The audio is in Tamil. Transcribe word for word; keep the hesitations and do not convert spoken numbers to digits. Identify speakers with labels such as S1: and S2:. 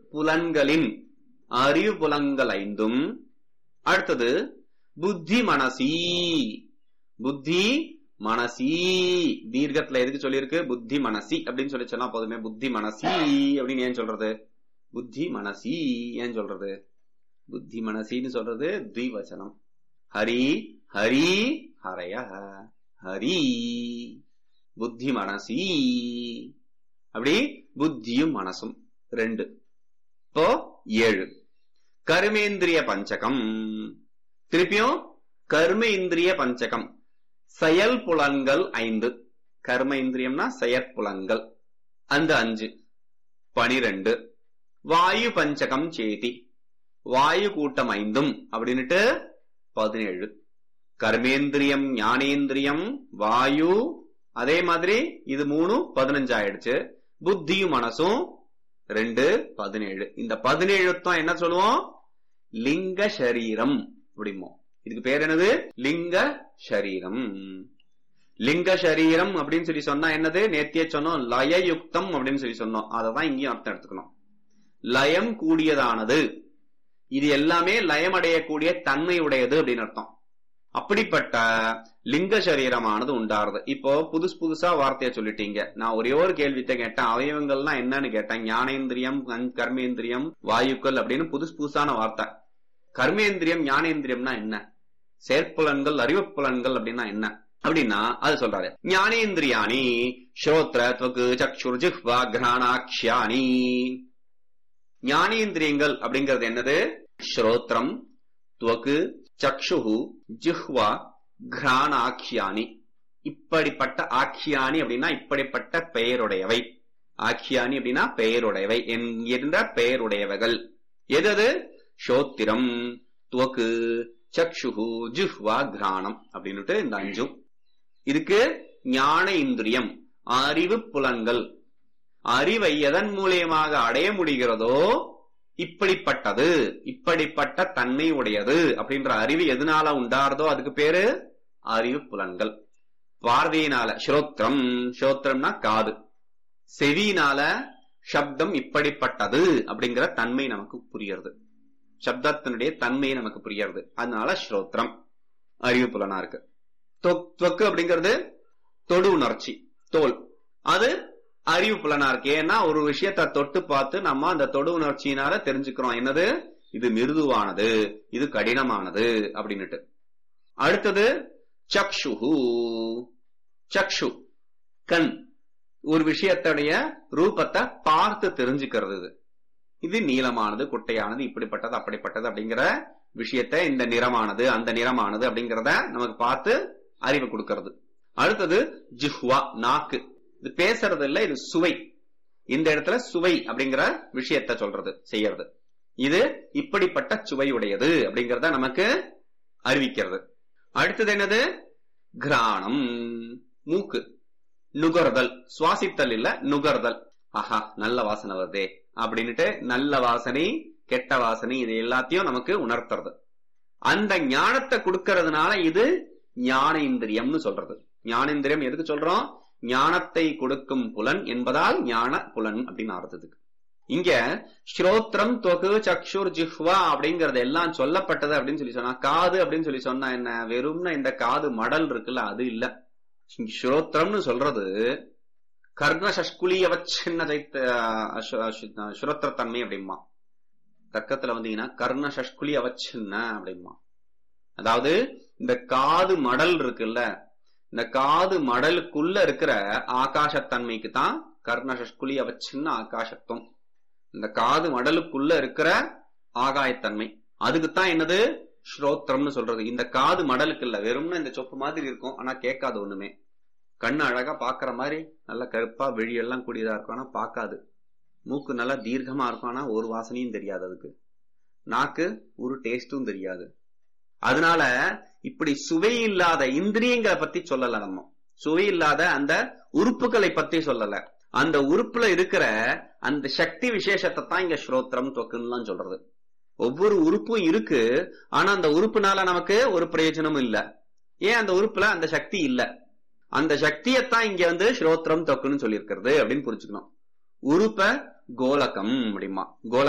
S1: புலன்களின் அறிவு புலன்கள் ஐந்தும். அடுத்தது புத்தி மனசி. புத்தி மனசி தீர்க்கத்துல எதுக்கு சொல்லிருக்கு? புத்தி மனசி அப்படின்னு சொல்லி சொன்னா போதுமே. புத்தி மனசி அப்படின்னு ஏன் சொல்றது? புத்தி மனசி ஏன் சொல்றது? புத்தி மனசின்னு சொல்றது திவச்சனம். ஹரி ஹரி ஹரய ஹரி புத்தி மனசி. அப்படி புத்தியும் மனசும் ரெண்டு. இப்போ ஏழு. கர்மேந்திரிய பஞ்சகம். திருப்பியும் கர்ம இந்திரிய பஞ்சகம். செயல் புலன்கள் ஐந்து. கர்ம இந்திரியம்னா செயற்புலன்கள் அந்த அஞ்சு பனிரெண்டு. வாயு பஞ்சகம் சேதி. வாயு கூட்டம் ஐந்தும் அப்படின்னுட்டு பதினேழு. கர்மேந்திரியம் ஞானேந்திரியம் வாயு அதே மாதிரி இது மூணு பதினஞ்சு ஆயிடுச்சு. புத்தியும் மனசும் ரெண்டு பதினேழு. இந்த பதினேழு தான் என்ன சொல்லுவோம்? லிங்க சரீரம் அப்படிமோ. இதுக்கு பேர் என்னது? லிங்க சரீரம். லிங்க சரீரம் அப்படின்னு சொல்லி சொன்னா என்னது? நேத்திய சொன்னோம் லயயுக்தம் அப்படின்னு சொல்லி சொன்னோம். அததான் இங்கேயும் அர்த்தம் எடுத்துக்கணும். லயம் கூடியதானது. இது எல்லாமே லயம் அடையக்கூடிய தன்மை உடையது அப்படின்னு அர்த்தம். அப்படிப்பட்ட லிங்க சரீரமானது உண்டாருது. இப்போ புதுசு புதுசா வார்த்தைய சொல்லிட்டீங்க. நான் ஒரே ஒரு கேள்வித்த கேட்டேன், அவயவங்கள்னா என்னன்னு கேட்டேன். ஞானேந்திரியம் கர்மேந்திரியம் வாயுக்கள் அப்படின்னு புதுசு புதுசான வார்த்தை. கர்மேந்திரியம் ஞானேந்திரியம்னா என்ன? செயற்புலன்கள் அறிவு புலன்கள் அப்படின்னா என்ன அப்படின்னா அது சொல்றாரு. ஞானேந்திரியானி ஸ்ரோத்ர த்வக் சக்ஷுர் ஜிஹ்வா கிராணாக்ஷ்யானி. ஞானேந்திரியங்கள் அப்படிங்கிறது என்னது? ஸ்ரோத்ரம் த்வக் சக்ஷுஹு ஜிஹ்வா கிராணாக்ஷ்யானி. இப்படிப்பட்ட ஆக்கியானி அப்படின்னா இப்படிப்பட்ட பெயருடையவை. ஆக்கியானி அப்படின்னா பெயருடையவை என்கின்ற பெயருடையவைகள். எது? ஸ்ரோத்திரம் த்வக் சக்ஷுஹு ஜிஹ்வா கிராணம் அப்படின்னுட்டு இந்த அஞ்சும். இதுக்கு ஞான இந்திரியம் அறிவு புலன்கள். அறிவை எதன் மூலியமாக அடைய முடிகிறதோ இப்படிப்பட்டது இப்படிப்பட்ட தன்மை உடையது அப்படின்ற அறிவு எதனால உண்டாறதோ அதுக்கு பேரு அறிவு புலன்கள். பார்வையினால ஸ்ரோத்ரம். ஸ்ரோத்திரம்னா காது. செவியினால சப்தம் இப்படிப்பட்டது அப்படிங்கிற தன்மை நமக்கு புரியுறது. சப்தத்தினுடைய தன்மையை நமக்கு புரியுறது. அதனால ஸ்ரோத்திரம் அறிவு புலனா இருக்கு. தொக்கு அப்படிங்கிறது தொடு உணர்ச்சி, தோல். அது அறிவு புலனா இருக்கு. ஏன்னா ஒரு விஷயத்தை தொட்டு பார்த்து நம்ம அந்த தொடு உணர்ச்சியினால தெரிஞ்சுக்கிறோம் என்னது இது மிருதுவானது, இது கடினமானது அப்படின்னுட்டு. அடுத்தது சக்ஷுஹு. சக்ஷு கண். ஒரு விஷயத்துடைய ரூபத்தை பார்த்து தெரிஞ்சுக்கிறது. இது நீளமானது, குட்டையானது, இப்படிப்பட்டது, அப்படிப்பட்டது அப்படிங்கிற விஷயத்தை இந்த நிறமானது அந்த நிறமானது அப்படிங்கிறத நமக்கு பார்த்து அறிவு கொடுக்கிறது. அடுத்தது ஜிஹ்வா நாக்கு. இது பேசுறது இல்ல, இது சுவை. இந்த இடத்துல சுவை அப்படிங்கிற விஷயத்த சொல்றது செய்யறது. இது இப்படிப்பட்ட சுவையுடையது அப்படிங்கறத நமக்கு அறிவிக்கிறது. அடுத்தது என்னது? கிராணம் மூக்கு. நுகர்தல், சுவாசித்தல் இல்ல நுகர்தல். ஆஹா நல்ல வாசனை வருதே அப்படின்னுட்டு நல்ல வாசனை கெட்ட வாசனை இது எல்லாத்தையும் நமக்கு உணர்த்துறது. அந்த ஞானத்தை கொடுக்கறதுனால இது ஞான இந்திரியம்னு சொல்றது. ஞானேந்திரியம் எதுக்கு சொல்றோம்? ஞானத்தை கொடுக்கும் புலன் என்பதால் ஞான புலன் அப்படின்னு அர்த்தத்துக்கு. இங்க ஸ்ரோத்ரம் தொகு சக்ஷுர் ஜிஹ்வா அப்படிங்கறது எல்லாம் சொல்லப்பட்டது அப்படின்னு சொல்லி சொன்னா காது அப்படின்னு சொல்லி சொன்னா என்ன? வெறும்னா இந்த காது மடல் இருக்குல்ல அது இல்ல. ஸ்ரோத்ரம்னு சொல்றது கர்ண சஷ்குலிய வச்சின்ன சுரத்திரத்தன்மை அப்படிமா. தர்க்கத்துல வந்தீங்கன்னா கர்ண சஷ்குலி அவச்சின்ன அப்படிமா. அதாவது இந்த காது மடல் இருக்குல்ல, இந்த காது மடலுக்குள்ள இருக்கிற ஆகாசத்தன்மைக்கு தான் கர்ண சஷ்குலி அவச்சின்ன ஆகாசத்துவம். இந்த காது மடலுக்குள்ள இருக்கிற ஆகாயத்தன்மை அதுக்குத்தான் என்னது ஸ்ரோத்ரம்னு சொல்றது. இந்த காது மடலுக்கு இல்ல, வெறும்னா இந்த சொப்பு மாதிரி இருக்கும், ஆனா கேட்காது ஒண்ணுமே. கண்ணு அழகா பாக்குற மாதிரி நல்ல கருப்பா வெளியெல்லாம் கூடியதா இருக்கும், ஆனா பாக்காது. மூக்கு நல்லா தீர்க்கமா இருக்கும், ஆனா ஒரு வாசனையும் தெரியாது அதுக்கு. நாக்கு ஒரு டேஸ்டும் தெரியாது. அதனால இப்படி சுவை இல்லாத இந்திரியங்களை பத்தி சொல்லல. நம்ம சுவை இல்லாத அந்த உறுப்புகளை பத்தி சொல்லல. அந்த உறுப்புல இருக்கிற அந்த சக்தி விசேஷத்தை தான் இங்க ஸ்ரோத்திரம் தொக்குன்னு சொல்றது. ஒவ்வொரு உறுப்பும் இருக்கு, ஆனா அந்த உறுப்புனால நமக்கு ஒரு பிரயோஜனமும் இல்ல. ஏன்? அந்த உறுப்புல அந்த சக்தி இல்ல. அந்த சக்தியத்தான் இங்க வந்து ஸ்ரோத்திரம் தொக்குன்னு சொல்லி இருக்கிறது அப்படின்னு புரிச்சுக்கணும். உறுப்ப கோலகம் அப்படிமா. கோல